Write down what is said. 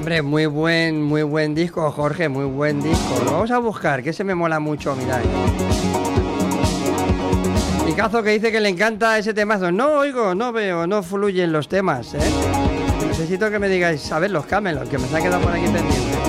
Hombre, muy buen disco, Jorge, muy buen disco. Lo vamos a buscar, que se me mola mucho, mirad. Picazo que dice que le encanta ese temazo. No oigo, no veo, no fluyen los temas, ¿eh? Necesito que me digáis, a ver, los Camelot, que me se ha quedado por aquí pendiente.